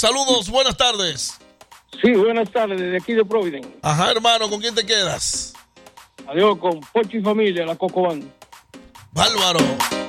Saludos, buenas tardes. Sí, buenas tardes, desde aquí de Providence. Ajá, hermano, ¿con quién te quedas? Adiós, con Pocho y familia, la Cocobán. Bárbaro.